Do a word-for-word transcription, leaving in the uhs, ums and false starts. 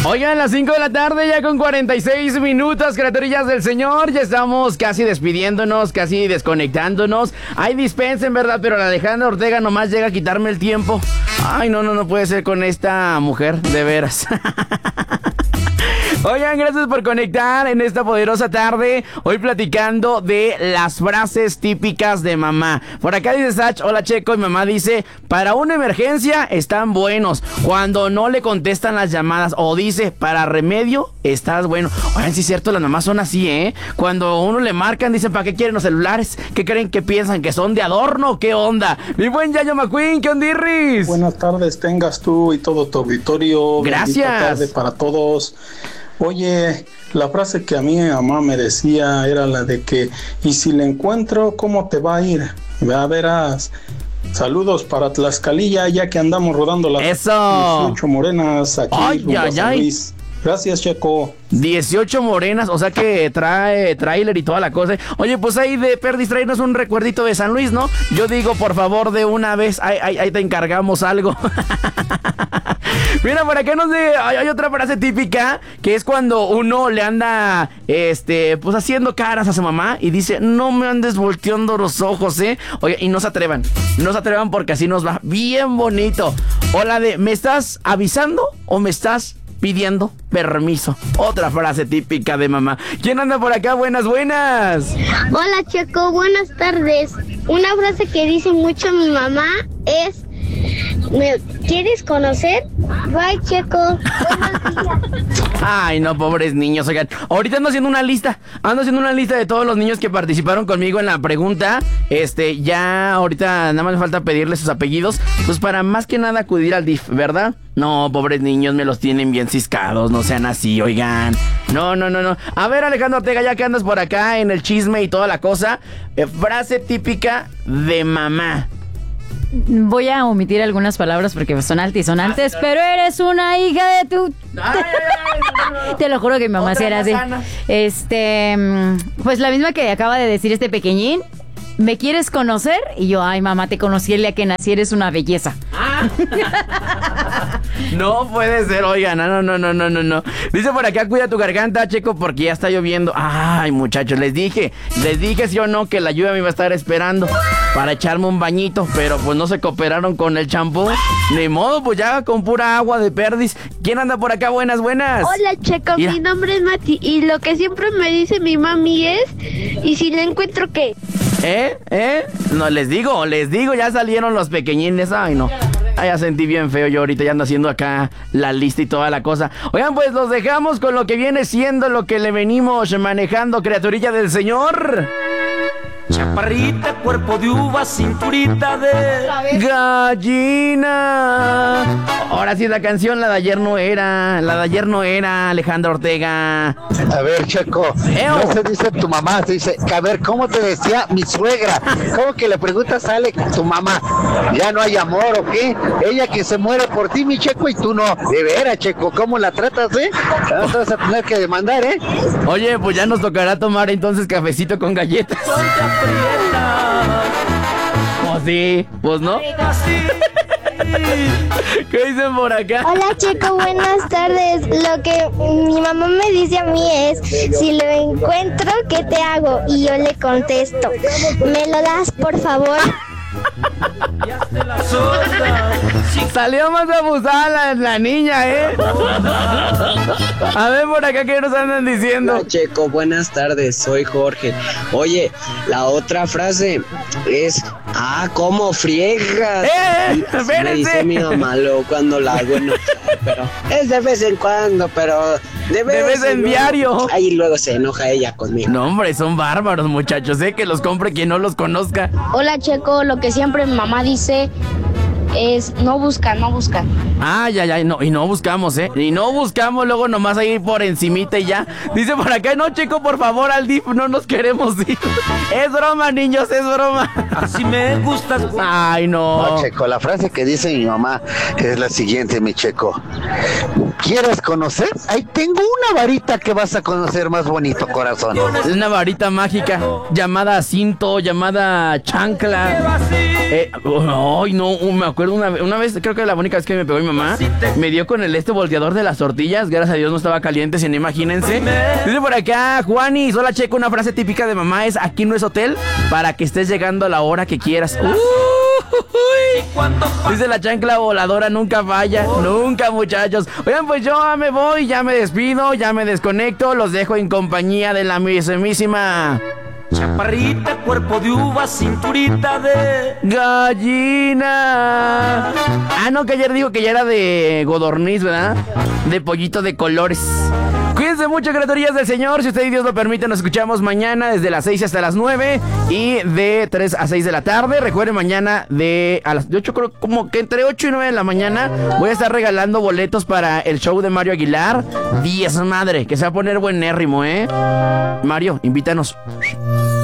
Oigan, las cinco de la tarde ya con cuarenta y seis minutos, criaturillas del Señor. Ya estamos casi despidiéndonos, casi desconectándonos. Hay dispensa en verdad, pero la Alejandra Ortega nomás llega a quitarme el tiempo. Ay, no, no, no puede ser con esta mujer, de veras. Oigan, gracias por conectar en esta poderosa tarde. Hoy platicando de las frases típicas de mamá. Por acá dice Sach, hola Checo, y mamá dice, para una emergencia están buenos. Cuando no le contestan las llamadas. O dice, para remedio estás bueno. Oigan, sí es cierto, las mamás son así, ¿eh? Cuando uno le marcan, dicen, ¿para qué quieren los celulares? ¿Qué creen que piensan? ¿Que son de adorno? ¿Qué onda? Mi buen Yayo McQueen, ¿qué ondirris? Buenas tardes, tengas tú y todo tu auditorio. Gracias. Bendita tarde para todos. Oye, la frase que a mí mi mamá me decía era la de que, y si le encuentro, ¿cómo te va a ir? Ya verás. Saludos para Tlaxcalilla, ya que andamos rodando las ¡eso! dieciocho morenas aquí. ¡Ay, ay, ay! Gracias, Checo. dieciocho morenas, o sea que trae tráiler y toda la cosa. Oye, pues ahí de Perdis, traernos un recuerdito de San Luis, ¿no? Yo digo, por favor, de una vez, ahí, ahí, ahí te encargamos algo. Mira, por acá nos de, hay, hay otra frase típica, que es cuando uno le anda, este, pues haciendo caras a su mamá y dice, no me andes volteando los ojos, ¿eh? Oye, y no se atrevan, no se atrevan porque así nos va bien bonito. O la de, ¿me estás avisando o me estás pidiendo permiso? Otra frase típica de mamá. ¿Quién anda por acá? Buenas, buenas. Hola Checo, buenas tardes. Una frase que dice mucho mi mamá es, ¿me quieres conocer? Bye, Checo. Ay, no, pobres niños. Oigan, ahorita ando haciendo una lista. Ando haciendo una lista de todos los niños que participaron conmigo en la pregunta. Este, ya ahorita nada más me falta pedirles sus apellidos, pues para más que nada acudir al D I F, ¿verdad? No, pobres niños, me los tienen bien ciscados. No sean así, oigan. No, no, no, no. A ver, Alejandro Ortega, ya que andas por acá en el chisme y toda la cosa, eh, frase típica de mamá. Voy a omitir algunas palabras porque son altisonantes, ah, sí, pero eres una hija de tu... Ay, ay, ay, no. Te lo juro que mi mamá sí era así. Este, pues la misma que acaba de decir este pequeñín. ¿Me quieres conocer? Y yo, ay mamá, te conocí el día que nací, eres una belleza. Ah. No puede ser, oigan, no, no, no, no, no, no. Dice por acá, cuida tu garganta, Checo, porque ya está lloviendo. Ay, muchachos, les dije, les dije sí o no que la lluvia me iba a estar esperando para echarme un bañito, pero pues no se cooperaron con el champú. Ni modo, pues ya con pura agua de Perdis. ¿Quién anda por acá? Buenas, buenas. Hola, Checo, Mira. Mi nombre es Mati y lo que siempre me dice mi mami es, ¿y si le encuentro qué? ¿Eh? ¿Eh? No, les digo, les digo, ya salieron los pequeñines. Ay, no. Ay, ya sentí bien feo yo ahorita, ya ando haciendo acá la lista y toda la cosa. Oigan, pues los dejamos con lo que viene siendo lo que le venimos manejando, criaturilla del Señor. Chaparrita, cuerpo de uva, cinturita de gallina. Ahora sí, la canción, la de ayer no era. La de ayer no era, Alejandra Ortega. A ver, Checo, Eo. no se dice tu mamá, se dice, a ver, ¿cómo te decía mi suegra? ¿Cómo que le preguntas a Ale, tu mamá? ¿Ya no hay amor o qué? Ella que se muere por ti, mi Checo, y tú no. De veras, Checo, ¿cómo la tratas, eh? No te vas a tener que demandar, ¿eh? Oye, pues ya nos tocará tomar entonces cafecito con galletas. Pues sí, pues no. ¿Qué dicen por acá? Hola, Checo, buenas tardes. Lo que mi mamá me dice a mí es, si lo encuentro, ¿qué te hago? Y yo le contesto, ¿me lo das, por favor? Salió más abusada la, la niña, ¿eh? A ver por acá, ¿qué nos andan diciendo? Hola, Checo, buenas tardes, soy Jorge. Oye, la otra frase es, ah, ¿cómo friegas? ¡Eh! ¡Espérense! Me dice mi mamá luego cuando la hago, no, pero es de vez en cuando, pero de vez, de vez en luego, diario. Ahí luego se enoja ella conmigo. No, hombre, son bárbaros, muchachos, ¿eh? Que los compre quien no los conozca. Hola, Checo, lo que siempre mi mamá dice es, no buscan, no buscan. Ay, ay, ay, no, y no buscamos, ¿eh? Y no buscamos, luego nomás ahí por encimita y ya. Dice por acá, no, Checo, por favor, al D I F, no nos queremos ir. Es broma, niños, es broma. Así me gustas. Ay, no. No, Checo, la frase que dice mi mamá es la siguiente, mi Checo. ¿Quieres conocer? Ahí tengo una varita que vas a conocer más bonito, corazón. Es una varita mágica llamada cinto, llamada chancla. Eh, ay, no, me acuerdo acuerdo una, una vez, creo que la única vez que me pegó mi mamá, me dio con el este volteador de las tortillas. Gracias a Dios no estaba caliente, si no, imagínense. Dice por acá, Juanis, hola Checo, una frase típica de mamá es: aquí no es hotel para que estés llegando a la hora que quieras. Uh, dice la chancla voladora, nunca falla, nunca, muchachos. Oigan, pues yo me voy, ya me despido, ya me desconecto, los dejo en compañía de la mismísima chaparrita, cuerpo de uva, cinturita de gallina. Ah, no, que ayer dijo que ya era de godorniz, ¿verdad? De pollito de colores. Cuídense mucho, criaturillas del Señor. Si usted y Dios lo permite, nos escuchamos mañana desde las seis hasta las nueve y de tres a seis de la tarde. Recuerden, mañana de a las ocho, creo como que entre ocho y nueve de la mañana voy a estar regalando boletos para el show de Mario Aguilar. Diez madre, que se va a poner buenérrimo, ¿eh? Mario, invítanos.